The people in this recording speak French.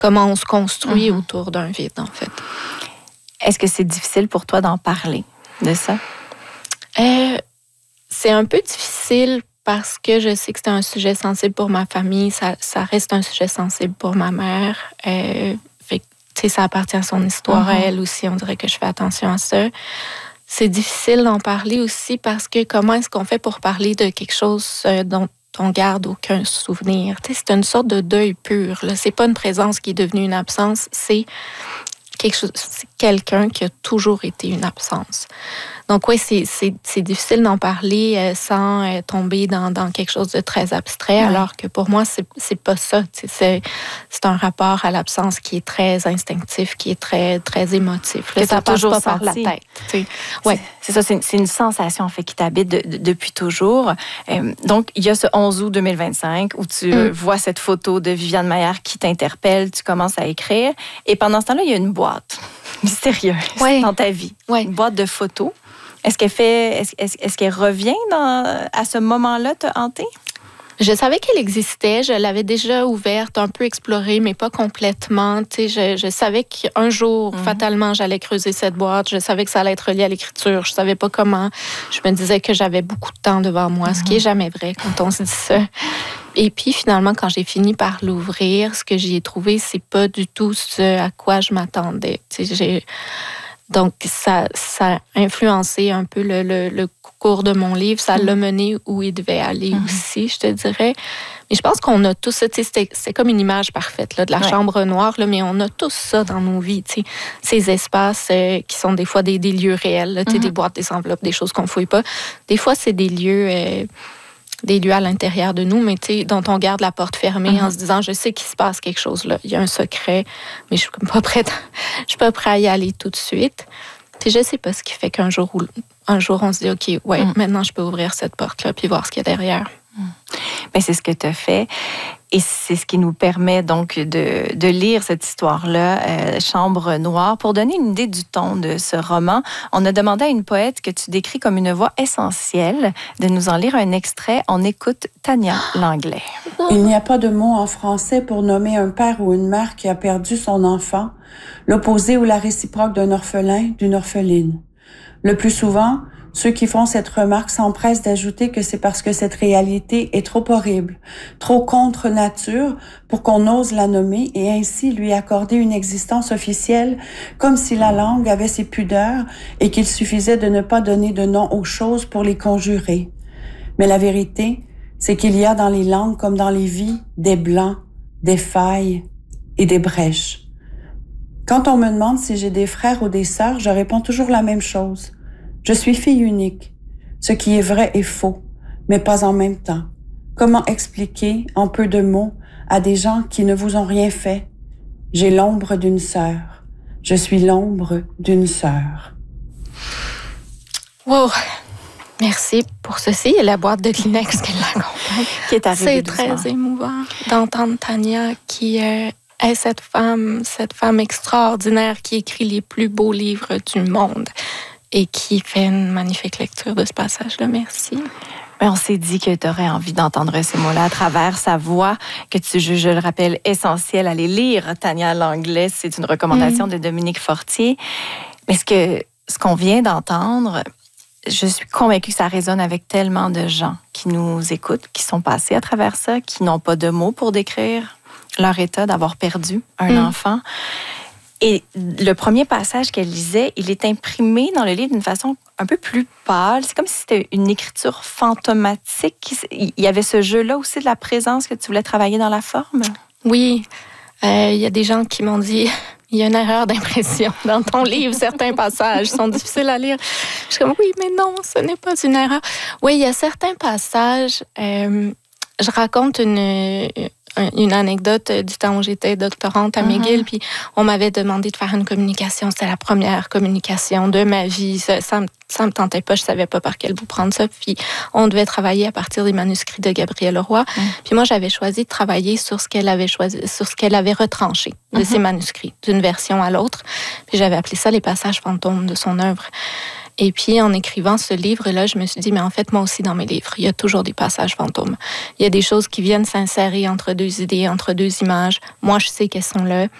comment on se construit autour d'un vide, en fait. Est-ce que c'est difficile pour toi d'en parler, de ça? C'est un peu difficile parce que je sais que c'est un sujet sensible pour ma famille. Ça reste un sujet sensible pour ma mère. Fait que, tu sais, ça appartient à son histoire à elle aussi. On dirait que je fais attention à ça. C'est difficile d'en parler aussi parce que comment est-ce qu'on fait pour parler de quelque chose dont on garde aucun souvenir? Tu sais, c'est une sorte de deuil pur. Là. C'est pas une présence qui est devenue une absence, c'est quelqu'un qui a toujours été une absence. Donc oui, c'est difficile d'en parler sans tomber dans quelque chose de très abstrait, alors que pour moi, c'est pas ça. C'est un rapport à l'absence qui est très instinctif, qui est très, très émotif. Là, ça passe toujours pas par la tête. Ouais. C'est ça, c'est une sensation en fait, qui t'habite depuis toujours. Donc, il y a ce 11 août 2025 où tu vois cette photo de Viviane Maillard qui t'interpelle, tu commences à écrire. Et pendant ce temps-là, il y a une boîte mystérieuse dans ta vie. Une boîte de photos. Est-ce qu'elle revient à ce moment-là te hanter? Je savais qu'elle existait. Je l'avais déjà ouverte, un peu explorée, mais pas complètement. Tu sais, je savais qu'un jour, fatalement, j'allais creuser cette boîte. Je savais que ça allait être relié à l'écriture. Je savais pas comment. Je me disais que j'avais beaucoup de temps devant moi, ce qui est jamais vrai quand on se dit ça. Et puis, finalement, quand j'ai fini par l'ouvrir, ce que j'y ai trouvé, c'est pas du tout ce à quoi je m'attendais. Tu sais, donc, ça a influencé un peu le cours de mon livre. Ça l'a mené où il devait aller aussi, je te dirais. Mais je pense qu'on a tous ça. C'est comme une image parfaite là, de la chambre noire, là, mais on a tous ça dans nos vies. T'sais. Ces espaces qui sont des fois des lieux réels, là, des boîtes, des enveloppes, des choses qu'on ne fouille pas. Des fois, c'est des lieux à l'intérieur de nous, mais dont on garde la porte fermée en se disant, je sais qu'il se passe quelque chose là. Il y a un secret, mais je suis pas prête à y aller tout de suite. Puis je sais pas ce qui fait qu'un jour, on se dit, OK, maintenant je peux ouvrir cette porte-là puis voir ce qu'il y a derrière. Bien, c'est ce que tu as fait. Et c'est ce qui nous permet donc de lire cette histoire-là, Chambre noire. Pour donner une idée du ton de ce roman, on a demandé à une poète que tu décris comme une voix essentielle de nous en lire un extrait. On écoute Tania Langlais. Il n'y a pas de mot en français pour nommer un père ou une mère qui a perdu son enfant, l'opposé ou la réciproque d'un orphelin, d'une orpheline. Le plus souvent, ceux qui font cette remarque s'empressent d'ajouter que c'est parce que cette réalité est trop horrible, trop contre nature pour qu'on ose la nommer et ainsi lui accorder une existence officielle comme si la langue avait ses pudeurs et qu'il suffisait de ne pas donner de nom aux choses pour les conjurer. Mais la vérité, c'est qu'il y a dans les langues comme dans les vies des blancs, des failles et des brèches. Quand on me demande si j'ai des frères ou des sœurs, je réponds toujours la même chose. Je suis fille unique. Ce qui est vrai est faux, mais pas en même temps. Comment expliquer, en peu de mots, à des gens qui ne vous ont rien fait? J'ai l'ombre d'une sœur. Je suis l'ombre d'une sœur. Wow! Merci pour ceci et la boîte de Kleenex qui l'accompagne. Qui est arrivée C'est doucement. très émouvant d'entendre Tania qui est cette femme extraordinaire qui écrit les plus beaux livres du monde et qui fait une magnifique lecture de ce passage-là. Merci. Mais on s'est dit que tu aurais envie d'entendre ces mots-là à travers sa voix, que tu juges, je le rappelle, essentielle. Allez lire Tania Langlais, c'est une recommandation de Dominique Fortier. Mais ce qu'on vient d'entendre, je suis convaincue que ça résonne avec tellement de gens qui nous écoutent, qui sont passés à travers ça, qui n'ont pas de mots pour décrire leur état d'avoir perdu un enfant. Et le premier passage qu'elle lisait, il est imprimé dans le livre d'une façon un peu plus pâle. C'est comme si c'était une écriture fantomatique. Il y avait ce jeu-là aussi de la présence que tu voulais travailler dans la forme. Oui, il y a des gens qui m'ont dit, il y a une erreur d'impression dans ton livre. Certains passages sont difficiles à lire. Je suis comme, oui, mais non, ce n'est pas une erreur. Oui, il y a certains passages. Je raconte une anecdote du temps où j'étais doctorante à McGill, puis on m'avait demandé de faire une communication. C'était la première communication de ma vie. Ça me tentait pas, je savais pas par quel bout prendre ça. Puis on devait travailler à partir des manuscrits de Gabrielle Leroy. Puis moi, j'avais choisi de travailler sur ce qu'elle avait retranché de ses manuscrits, d'une version à l'autre. Puis j'avais appelé ça les passages fantômes de son œuvre. Et puis, en écrivant ce livre-là, je me suis dit, mais en fait, moi aussi, dans mes livres, il y a toujours des passages fantômes. Il y a des choses qui viennent s'insérer entre deux idées, entre deux images. Moi, je sais qu'elles sont là.